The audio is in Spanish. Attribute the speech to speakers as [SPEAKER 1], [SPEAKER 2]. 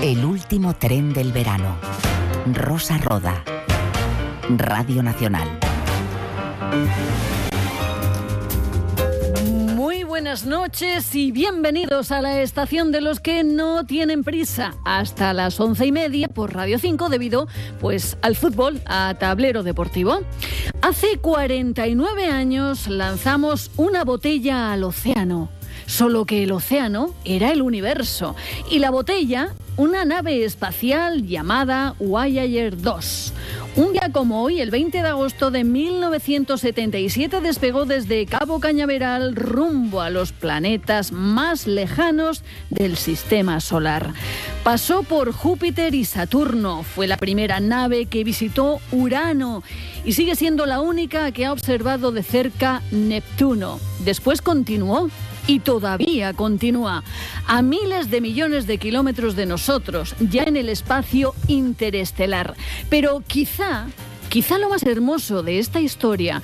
[SPEAKER 1] El último tren del verano. Rosa Roda. Radio Nacional.
[SPEAKER 2] Muy buenas noches y bienvenidos a la estación de los que no tienen prisa. Hasta las 11:30 por Radio 5 debido al fútbol a tablero deportivo. Hace 49 años lanzamos una botella al océano. Solo que el océano era el universo y la botella una nave espacial llamada Voyager 2. Un día como hoy, el 20 de agosto de 1977, despegó desde Cabo Cañaveral rumbo a los planetas más lejanos del sistema solar. Pasó por Júpiter y Saturno, fue la primera nave que visitó Urano y sigue siendo la única que ha observado de cerca Neptuno. Después continuó. Y todavía continúa a miles de millones de kilómetros de nosotros, ya en el espacio interestelar. Pero quizá lo más hermoso de esta historia